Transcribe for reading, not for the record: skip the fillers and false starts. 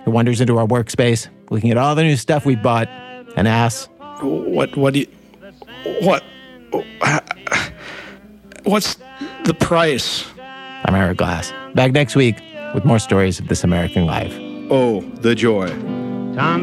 He wanders into our workspace, looking at all the new stuff we bought, and asks, What's the price? I'm Eric Glass. Back next week with more stories of This American Life. Oh, the joy.